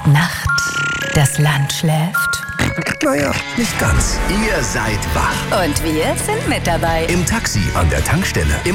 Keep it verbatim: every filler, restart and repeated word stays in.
Nacht, das Land schläft? Naja, nicht ganz. Ihr seid wach. Und wir sind mit dabei. Im Taxi, an der Tankstelle, im